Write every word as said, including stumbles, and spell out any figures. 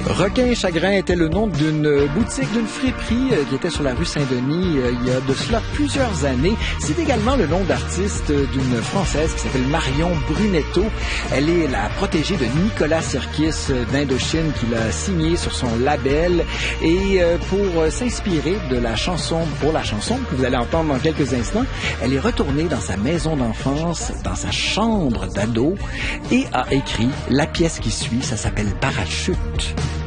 Requin Chagrin était le nom d'une boutique, d'une friperie euh, qui était sur la rue Saint-Denis euh, il y a de cela plusieurs années. C'est également le nom d'artiste d'une Française qui s'appelle Marion Brunetto. Elle est la protégée de Nicolas Sirkis euh, d'Indochine qui l'a signé sur son label. Et euh, pour euh, s'inspirer de la chanson, pour la chanson que vous allez entendre dans quelques instants, elle est retournée dans sa maison d'enfance, dans sa chambre d'ado et a écrit la pièce qui suit. Ça s'appelle Parachute.